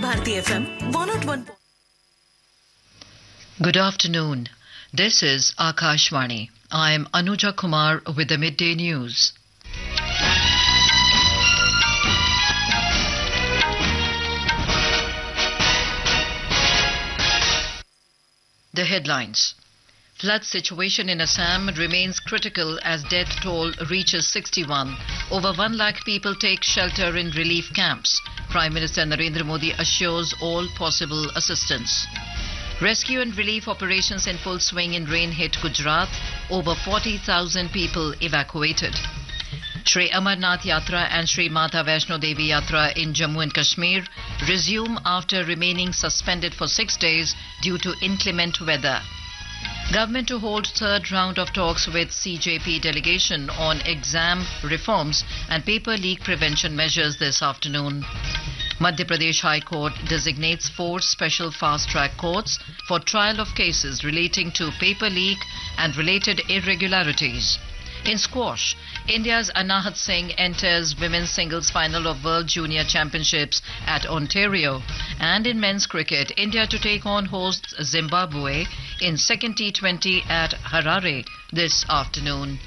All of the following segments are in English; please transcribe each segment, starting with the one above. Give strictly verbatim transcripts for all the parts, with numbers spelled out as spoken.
Bharti F M one oh one. Good afternoon. This is Akashvani. I am Anuja Kumar with the midday news. The headlines. Flood situation in Assam remains critical as death toll reaches sixty-one. Over one lakh people take shelter in relief camps. Prime Minister Narendra Modi assures all possible assistance. Rescue and relief operations in full swing in rain-hit Gujarat. Over forty thousand people evacuated. Shri Amarnath Yatra and Shri Mata Vaishno Devi Yatra in Jammu and Kashmir resume after remaining suspended for six days due to inclement weather. Government to hold third round of talks with C J P delegation on exam reforms and paper leak prevention measures this afternoon. Madhya Pradesh High Court designates four special fast-track courts for trial of cases relating to paper leak and related irregularities. In squash, India's Anahat Singh enters women's singles final of World Junior Championships at Ontario. And in men's cricket, India to take on hosts Zimbabwe in second T twenty at Harare this afternoon.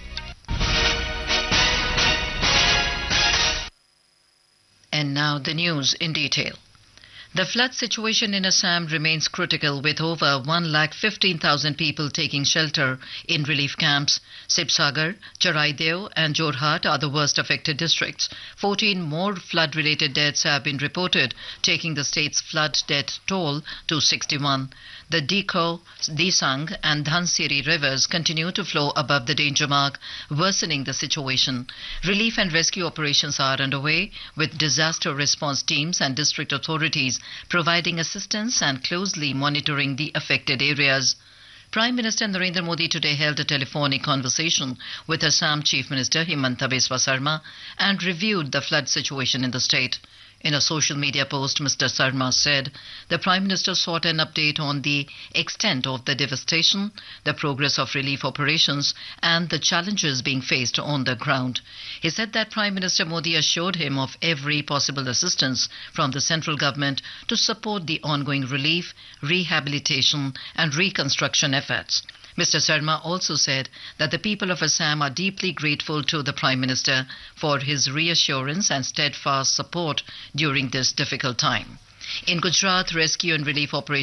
And now the news in detail. The flood situation in Assam remains critical with over one lakh fifteen thousand people taking shelter in relief camps. Sibsagar, Charaideo and Jorhat are the worst affected districts. fourteen more flood-related deaths have been reported, taking the state's flood death toll to sixty-one. The Dikho, Disang and Dhansiri rivers continue to flow above the danger mark, worsening the situation. Relief and rescue operations are underway, with disaster response teams and district authorities providing assistance and closely monitoring the affected areas. Prime Minister Narendra Modi today held a telephonic conversation with Assam Chief Minister Himanta Biswa Sarma and reviewed the flood situation in the state. In a social media post, Mister Sarma said the Prime Minister sought an update on the extent of the devastation, the progress of relief operations, and the challenges being faced on the ground. He said that Prime Minister Modi assured him of every possible assistance from the central government to support the ongoing relief, rehabilitation, and reconstruction efforts. Mister Sarma also said that the people of Assam are deeply grateful to the Prime Minister for his reassurance and steadfast support during this difficult time. In Gujarat, rescue and relief operations